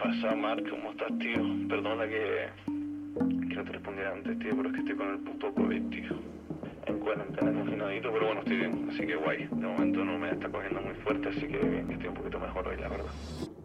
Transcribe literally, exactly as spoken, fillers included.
pasa, Mark? ¿Cómo estás, tío? Perdona que, que no te respondiera antes, tío, pero es que estoy con el puto COVID, tío. En cuarentena, confinadito, pero bueno, estoy bien, así que guay. De momento no me está cogiendo muy fuerte, así que, que estoy un poquito mejor hoy, la verdad.